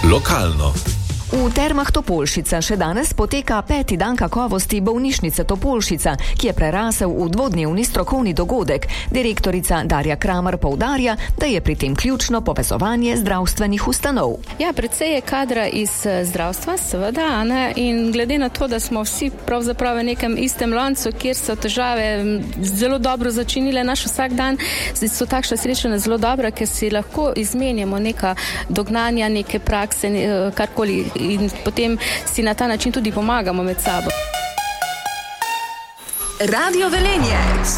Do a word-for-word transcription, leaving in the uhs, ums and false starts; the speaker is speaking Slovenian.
Lokalno. V Termah Topolšica še danes poteka peti dan kakovosti bolnišnice Topolšica, ki je prerasel v dvodnevni strokovni dogodek. Direktorica Darja Kramer poudarja, da je pri tem ključno povezovanje zdravstvenih ustanov. Ja, precej je kadra iz zdravstva, seveda, ne? In glede na to, da smo vsi pravzaprav v nekem istem lancu, kjer so težave zelo dobro začinile naš vsak dan, so takšna srečanja zelo dobra, ker si lahko izmenjamo neka dognanja, neke prakse, karkoli, in potem si na ta način tudi pomagamo med sabo. Radio Velenje.